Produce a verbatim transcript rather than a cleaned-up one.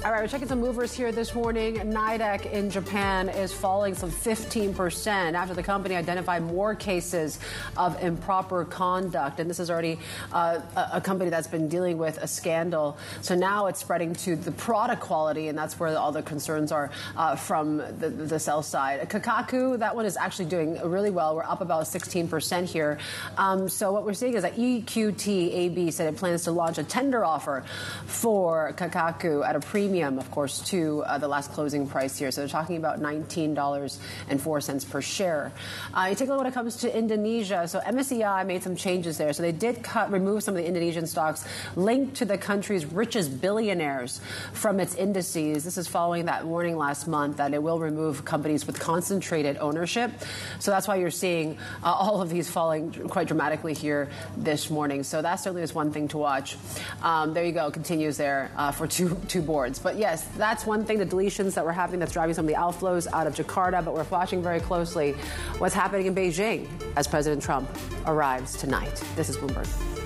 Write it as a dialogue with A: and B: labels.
A: All right, we're checking some movers here this morning. Nidec in Japan is falling some fifteen percent after the company identified more cases of improper conduct. And this is already uh, a company that's been dealing with a scandal. So now it's spreading to the product quality, and that's where all the concerns are uh, from the, the sell side. Kakaku, that one is actually doing really well. We're up about sixteen percent here. Um, so what we're seeing is that E Q T A B said it plans to launch a tender offer for Kakaku at a premium, of course, to uh, the last closing price here. So they're talking about nineteen dollars and four cents per share. Uh, you take a look when it comes to Indonesia. So M S C I made some changes there. So they did cut, remove some of the Indonesian stocks linked to the country's richest billionaires from its indices. This is following that warning last month that it will remove companies with concentrated ownership. So that's why you're seeing uh, all of these falling quite dramatically here this morning. So that certainly is one thing to watch. Um, there you go. Continues there uh, for two, two boards. But yes, that's one thing, the deletions that we're having that's driving some of the outflows out of Jakarta. But we're watching very closely what's happening in Beijing as President Trump arrives tonight. This is Bloomberg.